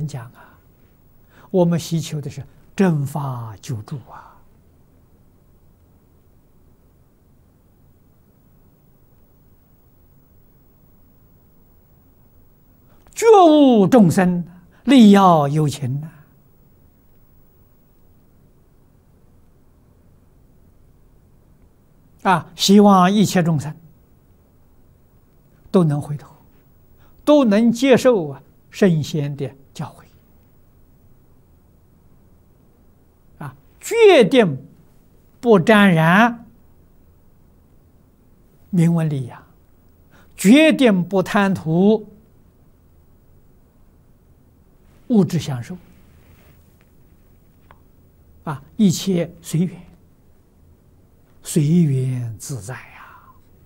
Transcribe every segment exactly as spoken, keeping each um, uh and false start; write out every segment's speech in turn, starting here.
讲啊，我们希求的是正法救助啊。觉悟众生，力要有情呐。啊，希望一切众生都能回头，都能接受啊圣贤的教诲。啊，决定不沾染名闻利养，决定不贪图物质享受。啊，一切随缘。随缘自在呀！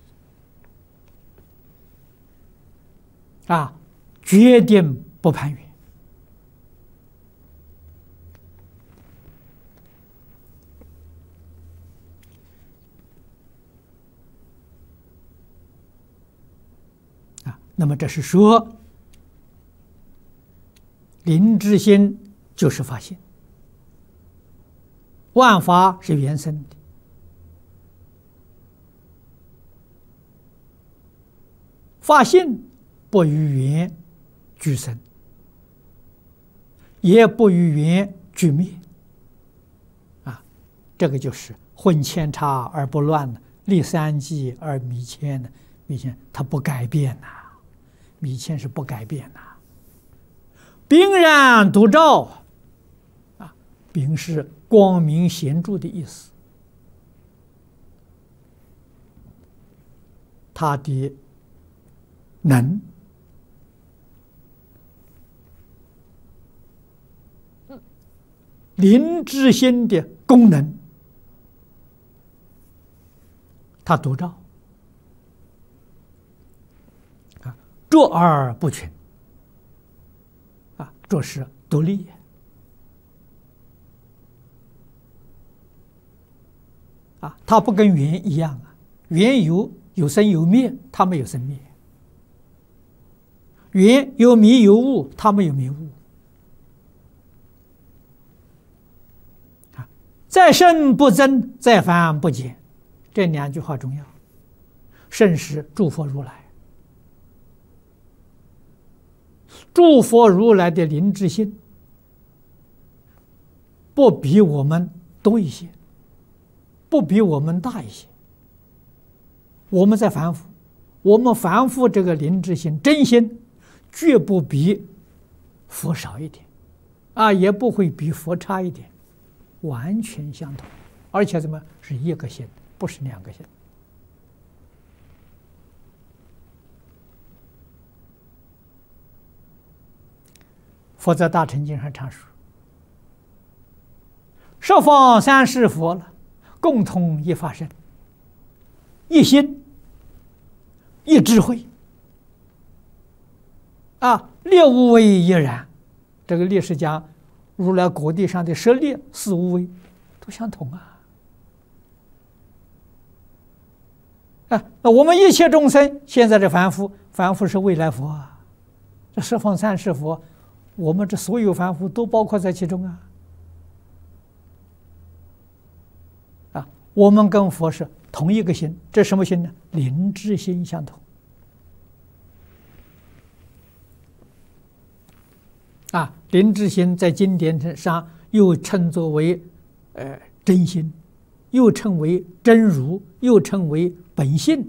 啊，决定不攀缘。啊，那么这是说，灵知心就是法性，万法是缘生的。法性不与缘俱生，也不与缘俱灭。啊，这个就是混千差而不乱的，立三际而迷谦的。迷谦它不改变呐、啊，迷谦是不改变呐、啊。冰然独照，啊，冰是光明显著的意思。它的能灵知心的功能，它独照啊，卓而不群啊，卓是独立啊，它不跟缘一样啊，缘有有生有灭，它没有生灭。缘有迷有悟，它没有迷悟。啊，再生不增，再凡不减，这两句话重要。甚是诸佛如来，诸佛如来的灵知心，不比我们多一些，不比我们大一些。我们在凡夫，我们凡夫这个灵知心真心，绝不比佛少一点，啊，也不会比佛差一点，完全相同，而且怎么是一个心，不是两个心。佛在大乘经上常说，十方三世佛了，共同一法身，一心，一智慧。啊，六无为亦然，这个历史讲如来果地上的十力四无为都相同啊！啊，那我们一切众生现在的凡夫，凡夫是未来佛啊，这十方三世佛，我们这所有凡夫都包括在其中啊！啊，我们跟佛是同一个心，这什么心呢？灵知心相同。啊，灵知心在经典上又称作为呃真心，又称为真如，又称为本性，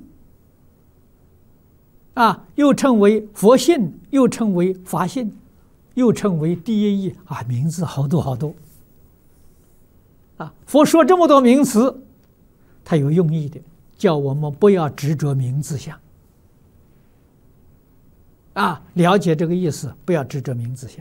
啊，又称为佛性，又称为法性，又称为第一义啊，名字好多好多。啊，佛说这么多名词，他有用意的，叫我们不要执着名字相。啊，了解这个意思，不要执着名字相。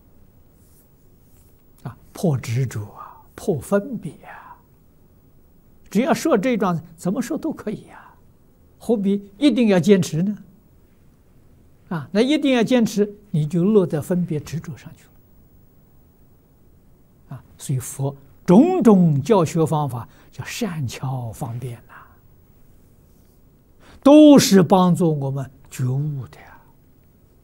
啊，破执着啊，破分别啊。只要说这桩，怎么说都可以呀，何必一定要坚持呢？啊，那一定要坚持，你就落在分别执着上去了。啊，所以佛种种教学方法叫善巧方便呐、啊，都是帮助我们觉悟的。